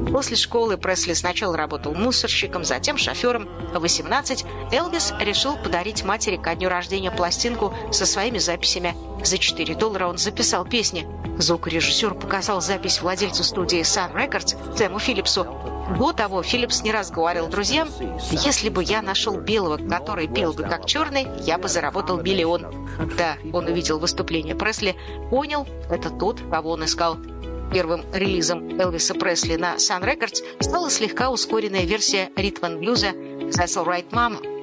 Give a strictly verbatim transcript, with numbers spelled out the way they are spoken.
После школы Пресли сначала работал мусорщиком, затем шофером. В восемнадцать Элвис решил подарить матери ко дню рождения пластинку со своими записями. За четыре доллара он записал песни. Звукорежиссер показал запись владельцу студии Sun Records Сэму Филлипсу. До того Филлипс не раз говорил друзьям: «Если бы я нашел белого, который пел бы как черный, я бы заработал миллион». Да, он увидел выступление Пресли, понял, это тот, кого он искал. Первым релизом Элвиса Пресли на Sun Records стала слегка ускоренная версия ритм-н-блюза «That's All Right, Mama».